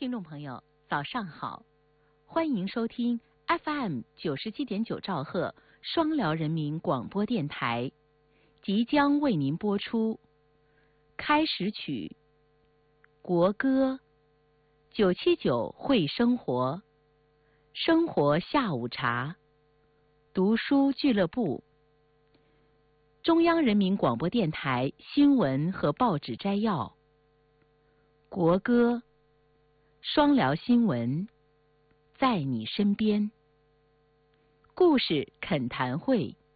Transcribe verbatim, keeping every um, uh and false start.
听众朋友，早上好，欢迎收听 F M 九十七点九兆赫双辽人民广播电台，即将为您播出开始曲、国歌、九七九会生活、生活下午茶、读书俱乐部、中央人民广播电台新闻和报纸摘要、国歌、双辽新闻，在你身边，故事恳谈会，